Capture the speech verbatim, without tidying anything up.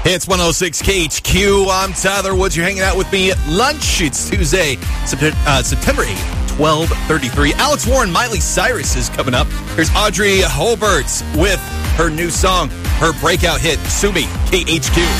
It's one oh six K H Q. I'm Tyler Woods. You're hanging out with me at lunch. It's Tuesday, uh, September eighth, twelve thirty-three. Alex Warren, Miley Cyrus is coming up. Here's Audrey Holbert with her new song, her breakout hit, Sue Me, K H Q.